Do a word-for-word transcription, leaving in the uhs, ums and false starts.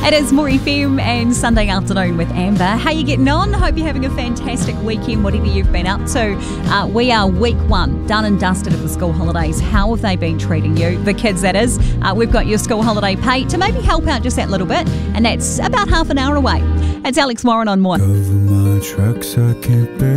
It is More F M and Sunday Afternoon with Amber. How you getting on? Hope you're having a fantastic weekend, whatever you've been up to. Uh, we are week one, done and dusted of the school holidays. How have they been treating you? The kids, that is. Uh, we've got your school holiday pay to maybe help out just that little bit, and that's about half an hour away. It's Alex Warren on More. Over my tracks, I can't bear